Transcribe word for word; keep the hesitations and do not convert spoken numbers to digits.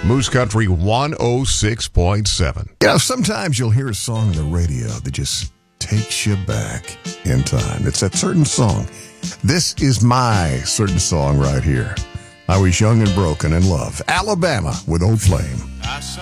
Moose Country one oh six point seven. You know, sometimes you'll hear a song on the radio that just takes you back in time. It's that certain song. This is my certain song right here. I was young and broken in love. Alabama with Old Flame.